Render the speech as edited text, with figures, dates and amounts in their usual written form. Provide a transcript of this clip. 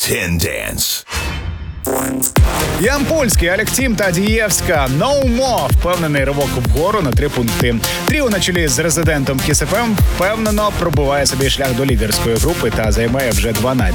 Tendance. Ян Польський, Алек Тім та Дієвська «No More». Впевнений ривок вгору на 3 пункти. Тріо на чолі з резидентом Kiss FM впевнено пробиває собі шлях до лідерської групи та займає вже 12